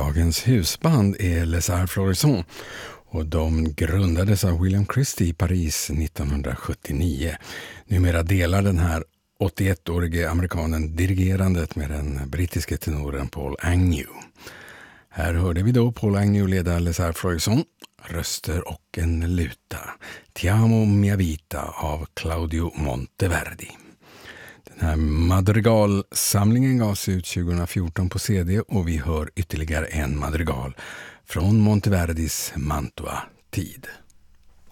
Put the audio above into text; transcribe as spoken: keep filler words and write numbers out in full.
Dagens husband är Les Arts Florissant och de grundades av William Christie i Paris nittonhundrasjuttionio. Numera delar den här åttioettårige amerikanen dirigerandet med den brittiske tenoren Paul Agnew. Här hörde vi då Paul Agnew leda Les Arts Florissant, röster och en luta. Ti amo mia vita av Claudio Monteverdi. Den här madrigalsamlingen gavs ut tjugohundrafjorton på C D och vi hör ytterligare en madrigal från Monteverdis Mantua-tid.